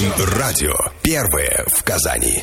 БИМ-радио. Первое в Казани.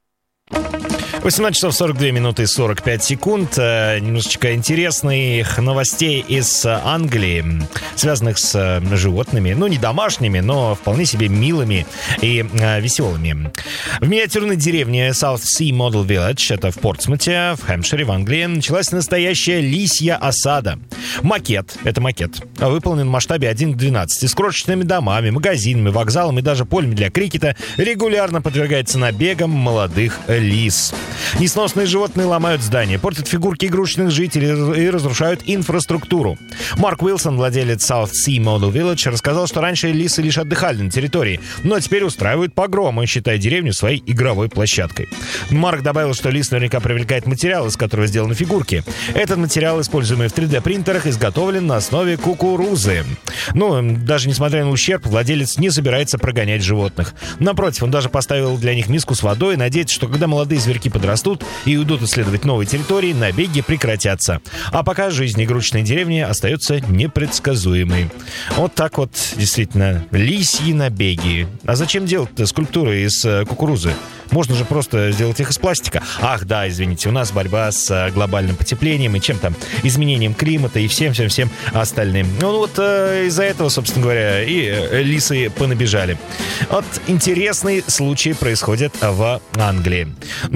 18 часов 42 минуты и 45 секунд. Немножечко интересных новостей из Англии, связанных с животными. Ну, не домашними, но вполне себе милыми и веселыми. В миниатюрной деревне South Sea Model Village, это в Портсмуте, в Хэмпшире, в Англии, началась настоящая лисья осада. Макет, выполнен в масштабе 1:12, с крошечными домами, магазинами, вокзалом и даже полями для крикета, регулярно подвергается набегам молодых лис. Несносные животные ломают здания, портят фигурки игрушечных жителей и разрушают инфраструктуру. Марк Уилсон, владелец South Sea Model Village, рассказал, что раньше лисы лишь отдыхали на территории, но теперь устраивают погромы, считая деревню своей игровой площадкой. Марк добавил, что лис наверняка привлекает материал, из которого сделаны фигурки. Этот материал, используемый в 3D-принтерах, изготовлен на основе кукурузы. Даже несмотря на ущерб, владелец не собирается прогонять животных. Напротив, он даже поставил для них миску с водой и надеется, что когда молодые зверьки подрастут и уйдут исследовать новые территории, набеги прекратятся. А пока жизнь игрушечной деревни остается непредсказуемой. Вот так вот, действительно, лисьи набеги. А зачем делать-то скульптуры из кукурузы? Можно же просто сделать их из пластика. Ах, да, извините, у нас борьба с глобальным потеплением и чем там, изменением климата и всем остальным. Из-за этого, собственно говоря, и лисы понабежали. Вот интересный случай происходит в Англии.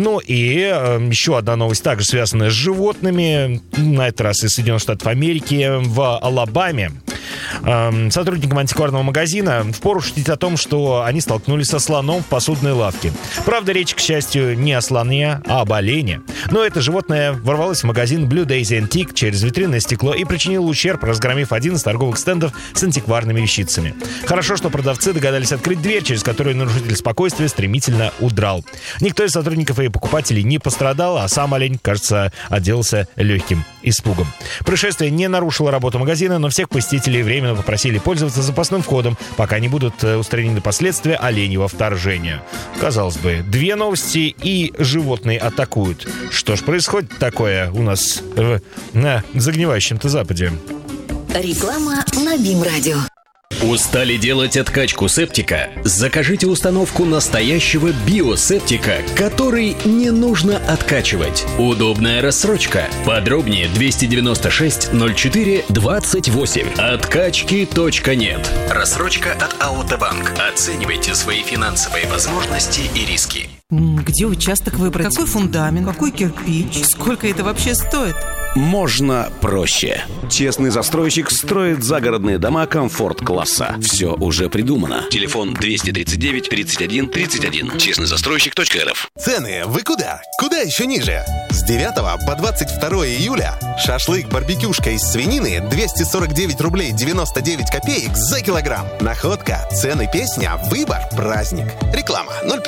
Еще одна новость, также связанная с животными, на этот раз из Соединенных Штатов Америки, в Алабаме. Сотрудникам антикварного магазина впору шутить о том, что они столкнулись со слоном в посудной лавке. Правда, речь, к счастью, не о слоне, а об олене. Но это животное ворвалось в магазин Blue Daisy Antique через витринное стекло и причинило ущерб, разгромив один из торговых стендов с антикварными вещицами. Хорошо, что продавцы догадались открыть дверь, через которую нарушитель спокойствия стремительно удрал. Никто из сотрудников и покупателей не пострадал, а сам олень, кажется, отделался легким испугом. Происшествие не нарушило работу магазина, но всех посетителей временно попросили пользоваться запасным входом, пока не будут устранены последствия оленьего вторжения. Казалось бы, две новости и животные атакуют. Что ж происходит такое у нас на загнивающем-то Западе? Реклама на БИМ-радио. Устали делать откачку септика? Закажите установку настоящего биосептика, который не нужно откачивать. Удобная рассрочка. Подробнее 296 04 28. Откачки.нет. Рассрочка от Autobank. Оценивайте свои финансовые возможности и риски. Где участок выбрать? Какой фундамент? Какой кирпич? Сколько это вообще стоит? Можно проще. Честный застройщик строит загородные дома комфорт-класса. Все уже придумано. Телефон 239 31 31. Честныйзастройщик.рф. Цены вы куда? Куда еще ниже? С 9 по 22 июля шашлык-барбекюшка из свинины 249 рублей 99 копеек за килограмм. Находка, цены, песня, выбор, праздник. Реклама 0+.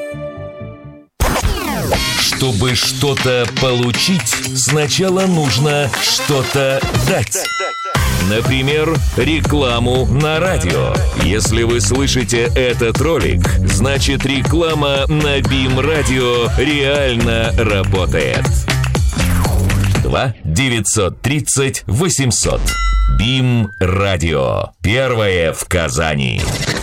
Чтобы что-то получить, сначала нужно что-то дать. Например, рекламу на радио. Если вы слышите этот ролик, значит реклама на БИМ-радио реально работает. 2 930 800. БИМ-радио. Первое в Казани.